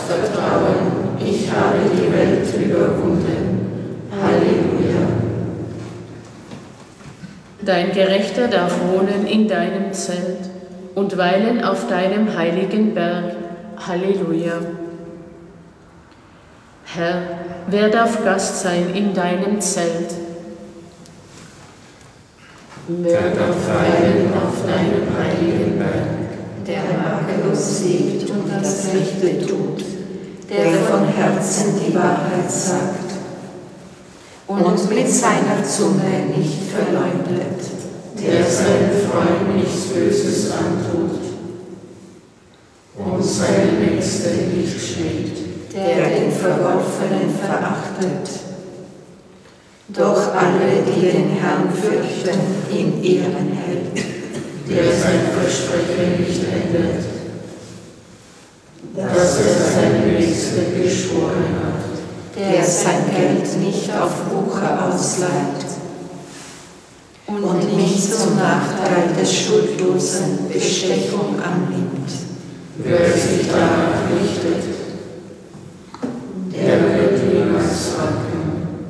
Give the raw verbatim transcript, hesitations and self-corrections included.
vertrauen, ich habe die Welt überwunden. Halleluja. Dein Gerechter darf wohnen in deinem Zelt und weilen auf deinem heiligen Berg. Halleluja. Herr, wer darf Gast sein in deinem Zelt? Wer darf weilen auf deinem heiligen Berg, der makellos lebt und das Rechte tut, der von Herzen die Wahrheit sagt und mit seiner Zunge nicht verleugnet, der seinem Freund nichts Böses antut und seinen Nächsten nicht schmäht, der den Verworfenen verachtet. Doch alle, die den Herrn fürchten, in Ehren hält, der sein Versprechen nicht ändert, dass er seinen Nächsten geschworen hat, der sein Geld nicht auf Wucher ausleiht und nicht zum Nachteil des Schuldlosen Bestechung annimmt. Wer sich daran